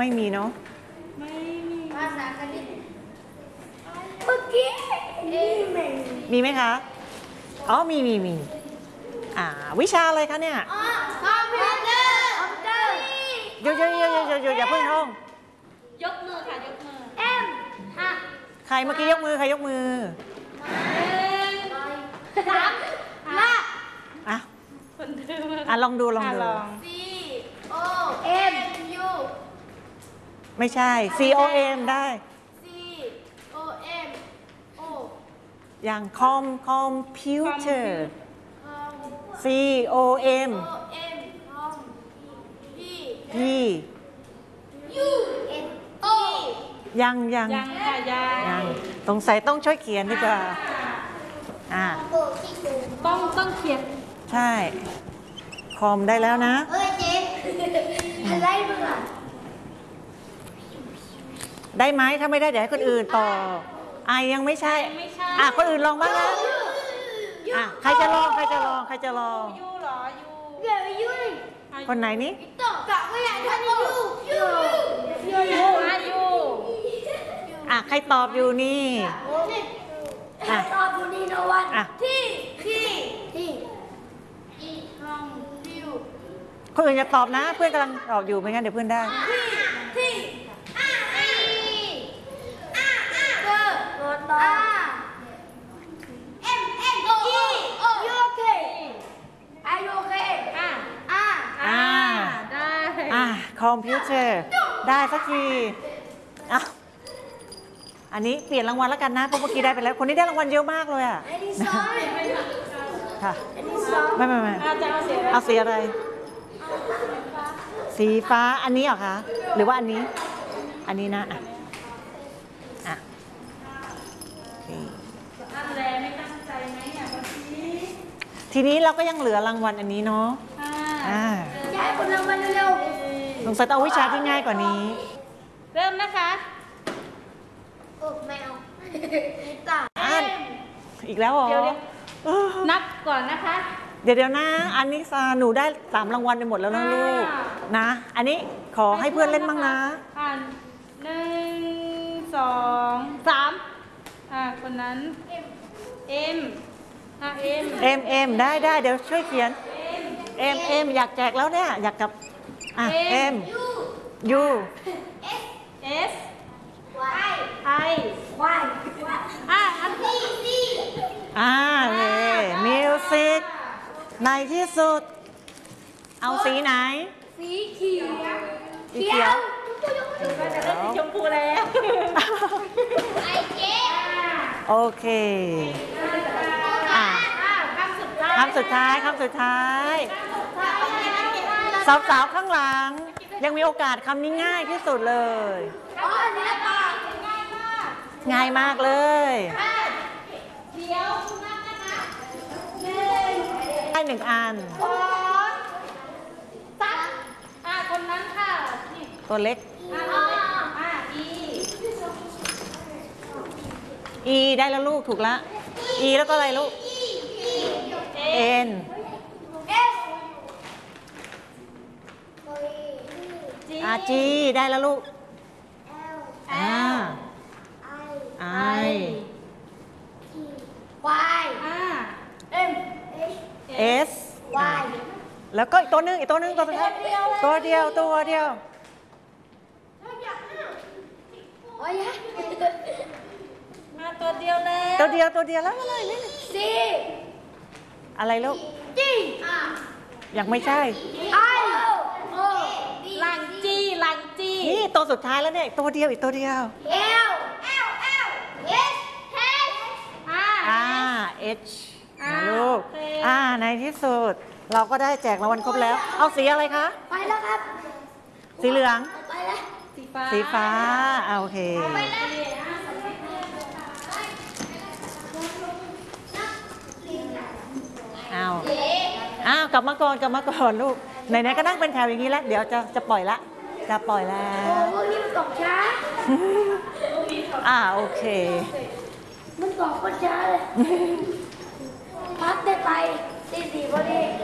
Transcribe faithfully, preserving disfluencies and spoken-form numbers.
ไม่มีเนาะไม่มีภาษาคณิตเมื่อกี้มีไหมคะอ๋อมีมีมีอ่าวิชาอะไรคะเนี่ยคอมพิวเตอร์คอมพิวเตอร์หยุดหยุดหยุดหยุดหยุดหยุดอย่าเพิ่งท่องยกมือค่ะยกมือเอ็มค่ะใครเมื่อกี้ยกมือใครยกมือสามลากอ่ะอ่ะลองดูลองดู C O M U ไม่ใช่ C O M ได้ C O M O อย่างคอมคอมพิวเตอร์ C O M O M คอม P P U N O ยังยังยังค่ะยังยังสงสัยต้องช่วยเขียนดีกว่าอ่าต้องต้องเขียนใช่คอมได้แล้วนะเอ้ยเจ๊อะไรมึงอ่ะได้ไหมถ้าไม่ได้เดี๋ยวให้คนอื่นต่อไอยังไม่ใช่อ่ะคนอื่นลองบ้างนะอ่ะใครจะลองใครจะลองใครจะลองยูเหรอยูเดี๋ยวยูเลยคนไหนนี่ตอบกะไม่อยากทันยูยูยูยูอายูอ่ะใครตอบอยู่นี่อ่ะตอบอยู่นี่นะวันที่ที่ที่อีคอมพิวคนอื่นจะตอบนะเพื่อนกำลังตอบอยู่ไม่งั้นเดี๋ยวเพื่อนได้ที่ที่อาอีอาอาเบอร์กดต่อเอ็มเอ็มโอโอยูโอเคอายุโอเคอ่าอ่าอ่าได้อ่ะคอมพิวเตอร์ได้สักทีอ่ะอันนี้เปลี่ยนรางวัลแล้วกันนะเพราะเมื่อกี้ได้ไปแล้วคนนี้ได้รางวัลเยอะมากเลยอ่ะอันนี้ซอยค่ะอันนี้ซอยไม่ไม่ไม่อาจารย์เสียเอาสีอะไรสีฟ้าอันนี้เหรอคะหรือว่าอันนี้อันนี้นะอ่ะอ่ะอันแรไม่ตั้งใจไหมอ่ะวันนี้ทีนี้เราก็ยังเหลือรางวัลอันนี้เนาะอ่าย้ายคนรางวัลเร็วสงสัยต้องเอาวิชาที่ง่ายกว่านี้เริ่มนะคะโอ้แมวตาอ่านอีกแล้วเหรอเดี๋ยวนับก่อนนะคะเดี๋ยวเดี๋ยวนะอันนี้ซาหนูได้สามรางวัลไปหมดแล้วนะลูกนะอันนี้ขอให้เพื่อนเล่นบ้างนะอ่านหนึ่งสองสามอ่าคนนั้นเอ็มอ่าเอ็มเอ็มเอ็มได้ได้เดี๋ยวช่วยเขียนเอ็มเอ็มอยากแจกแล้วเนี่ยอยากกับอ่ะเอ็มยูเอสวายไอวายอ่าอันนี้ซีอ่าเลยมิวสิกในที่สุดเอาสีไหนสีเขียวสีเขียวก็จะได้สีชมพูแล้วไอเจ๊โอเคอ่ะคำสุดท้ายคำสุดท้ายคำสุดท้ายสาวๆข้างหลังยังมีโอกาสคำนี้ง่ายที่สุดเลยอ๋ออันนี้ตาง่ายมากง่ายมากเลยเดี๋ยวคุณนับนะคะหนึ่งได้หนึ่งอันสองสามอ่าคนนั้นค่ะนี่ตัวเล็กอ่าตัวเล็กอ่าอี E ได้แล้วลูกถูกละ E แล้วก็อะไรลูก N S อ่า G ได้แล้วลูก L อ่า I I Y อ่า M S Y แล้วก็อีกตัวหนึงอีกตัวหนึงตัวสุดท้ายตัวเดียวตัวเดียวโอ้ยมาตัวเดียวแล้วตัวเดียวตัวเดียวแล้วอะไรนี่ C อะไรลูก G ยังไม่ใช่ I O ลังจีลังจีนี่ตัวสุดท้ายแล้วเนี่ยตัวเดียวอีกตัวเดียว L L L S H อ่าอ่า H นะลูกอ่าในที่สุดเราก็ได้แจกรางวัลครบแล้วเอาสีอะไรคะไปแล้วครับสีเหลืองไปแล้วสีฟ้าสีฟ้าอ่าโอเคอ้าวอ้าวกลับมาก่อนกลับมาก่อนลูกไหนๆก็นั่งเป็นแถวอย่างนี้แล้วเดี๋ยวจะจะปล่อยละจะปล่อยแล้โอ้วพวกนี้มันตกช้าอ่าโอเคมันตกก็ช้าเลยพักได้ไปตีสี่พอดี